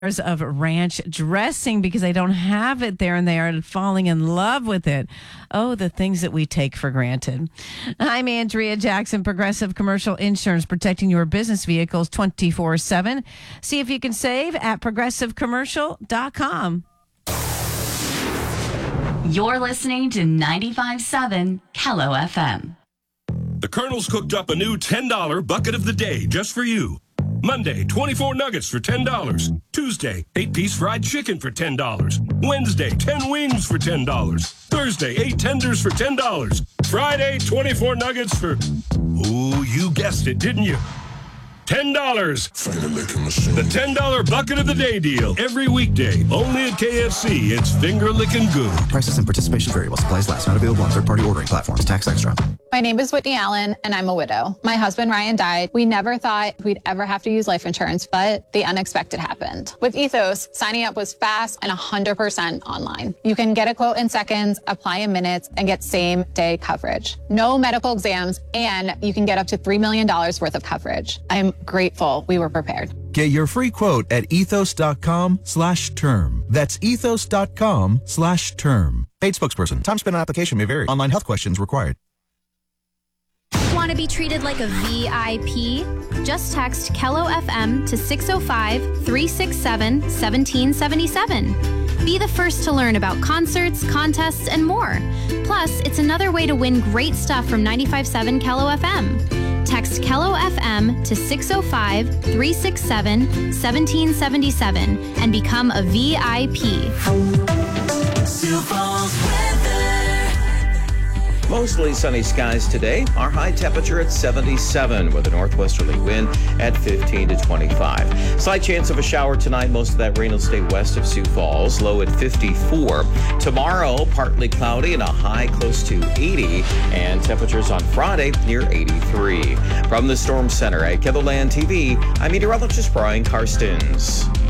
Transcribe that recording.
of ranch dressing because I don't have it there and they are falling in love with it. Oh, the things that we take for granted. I'm Andrea Jackson, Progressive Commercial Insurance, protecting your business vehicles 24/7. See if you can save at progressivecommercial.com. You're listening to 95.7 Kello FM. The Colonel's cooked up a new $10 bucket of the day just for you. Monday, 24 nuggets for $10. Tuesday, 8-piece fried chicken for $10. Wednesday, 10 wings for $10. Thursday, 8 tenders for $10. Friday, 24 nuggets for... Ooh, you guessed it, didn't you? $10. The $10 bucket of the day deal. Every weekday, only at KFC. It's finger-licking good. Prices and participation vary while supplies last. Not available on third-party ordering platforms. Tax extra. My name is Whitney Allen, and I'm a widow. My husband, Ryan, died. We never thought we'd ever have to use life insurance, but the unexpected happened. With Ethos, signing up was fast and 100% online. You can get a quote in seconds, apply in minutes, and get same-day coverage. No medical exams, and you can get up to $3 million worth of coverage. I'm grateful we were prepared. Get your free quote at ethos.com/term. That's ethos.com/term. Paid spokesperson. Time spent on application may vary. Online health questions required. Want to be treated like a VIP? Just text Kello FM to 605-367-1777. Be the first to learn about concerts, contests, and more. Plus, it's another way to win great stuff from 95.7 Kello FM. Text Kello FM to 605-367-1777 and become a VIP. Mostly sunny skies today. Our high temperature at 77 with a northwesterly wind at 15 to 25. Slight chance of a shower tonight. Most of that rain will stay west of Sioux Falls. Low at 54. Tomorrow, partly cloudy and a high close to 80. And temperatures on Friday near 83. From the Storm Center at KELOLAND TV, I'm meteorologist Brian Karstens.